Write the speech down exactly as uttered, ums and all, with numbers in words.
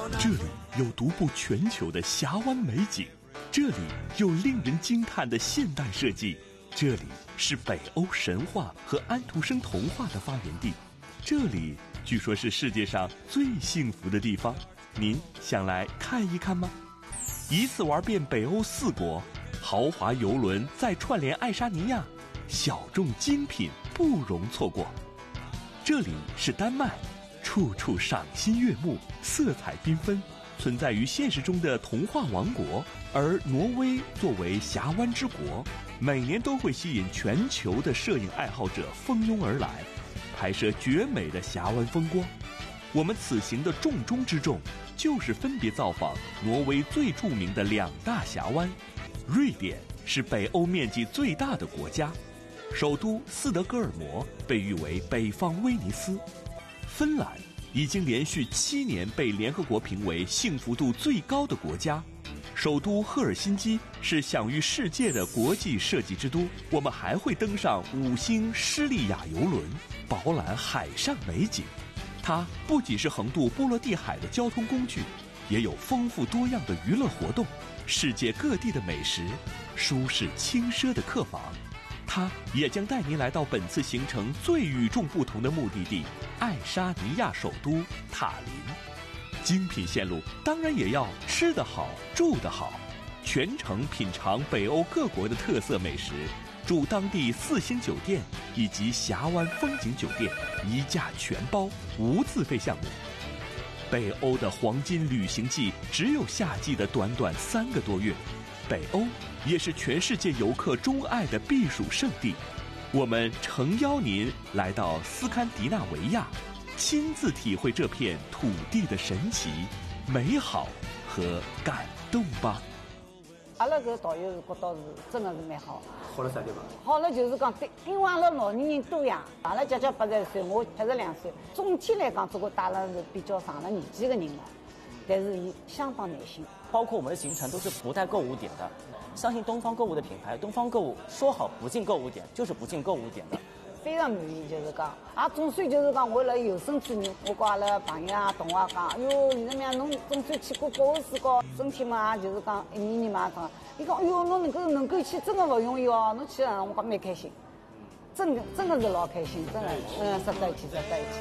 这里有独步全球的峡湾美景，这里有令人惊叹的现代设计，这里是北欧神话和安徒生童话的发源地，这里据说是世界上最幸福的地方。您想来看一看吗？一次玩遍北欧四国，豪华游轮再串联爱沙尼亚，小众精品不容错过。这里是丹麦，处处赏心悦目，色彩缤纷，存在于现实中的童话王国。而挪威作为峡湾之国，每年都会吸引全球的摄影爱好者蜂拥而来，拍摄绝美的峡湾风光。我们此行的重中之重，就是分别造访挪威最著名的两大峡湾。瑞典是北欧面积最大的国家，首都斯德哥尔摩被誉为北方威尼斯。芬兰已经连续七年被联合国评为幸福度最高的国家，首都赫尔辛基是享誉世界的国际设计之都。我们还会登上五星施利亚游轮，饱览海上美景。它不仅是横渡波罗的海的交通工具，也有丰富多样的娱乐活动，世界各地的美食，舒适轻奢的客房。它也将带您来到本次行程最与众不同的目的地——爱沙尼亚首都塔林。精品线路当然也要吃得好、住得好，全程品尝北欧各国的特色美食，住当地四星酒店以及峡湾风景酒店，一价全包，无自费项目。北欧的黄金旅行季只有夏季的短短三个多月，北欧也是全世界游客钟爱的避暑胜地。我们诚邀您来到斯堪的纳维亚，亲自体会这片土地的神奇、美好和感动吧。 阿拉搿导游是觉得是真的是蛮好。 好了啥地方？ 好了就是讲，对，因为阿拉老年人多呀，阿拉姐姐八十岁，我七十两岁，总体来讲，这个带了是比较上了年纪的人了，但是伊相当耐心。 包括我们的行程都是不带购物点的，相信东方购物的品牌，东方购物说好不进购物点，就是不进购物点的。 非常满意，就是讲，也总算就是讲，为了有生之年，我跟阿拉朋友啊、同学讲，哎哟，现在面侬总算去过博尔斯高，身体嘛，就是讲一年年嘛讲，伊讲，哎哟，侬能够能够去，真的不容易哦，侬去了，我讲蛮开心，真的真的是老开心，真的，嗯，值得一去，值得一去。